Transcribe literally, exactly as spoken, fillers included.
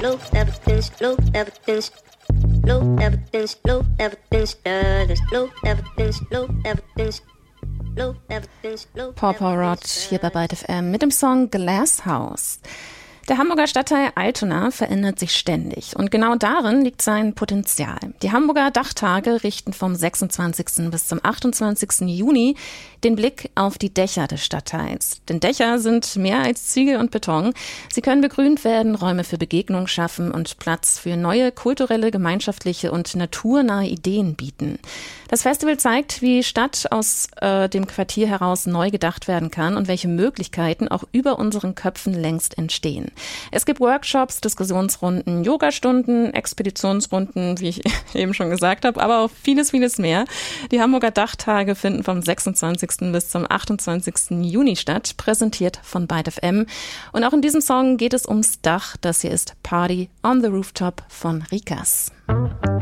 low evidence, low evidence, low evidence, low evidence, low evidence, low evidence. Pawpaw Rod hier bei Byte F M mit dem Song Glass House. Der Hamburger Stadtteil Altona verändert sich ständig und genau darin liegt sein Potenzial. Die Hamburger Dachtage richten vom sechsundzwanzigsten bis zum achtundzwanzigsten Juni den Blick auf die Dächer des Stadtteils. Denn Dächer sind mehr als Ziegel und Beton. Sie können begrünt werden, Räume für Begegnung schaffen und Platz für neue kulturelle, gemeinschaftliche und naturnahe Ideen bieten. Das Festival zeigt, wie Stadt aus äh, dem Quartier heraus neu gedacht werden kann und welche Möglichkeiten auch über unseren Köpfen längst entstehen. Es gibt Workshops, Diskussionsrunden, Yogastunden, Expeditionsrunden, wie ich eben schon gesagt habe, aber auch vieles, vieles mehr. Die Hamburger Dachtage finden vom sechsundzwanzigsten bis zum achtundzwanzigsten Juni statt, präsentiert von Byte F M. Und auch in diesem Song geht es ums Dach. Das hier ist Party on the Rooftop von Rikas.